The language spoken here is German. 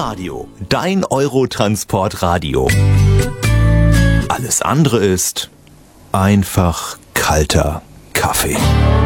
Euradio, dein Eurotransport-Radio. Alles andere ist einfach kalter Kaffee.